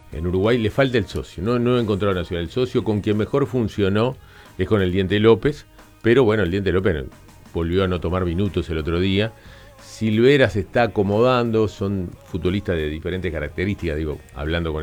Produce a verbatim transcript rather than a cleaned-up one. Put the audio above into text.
En Uruguay le falta el socio, no, no encontraron la ciudad. El socio con quien mejor funcionó es con el Diente López, pero bueno, el Diente López volvió a no tomar minutos el otro día. Silvera se está acomodando, son futbolistas de diferentes características, digo, hablando con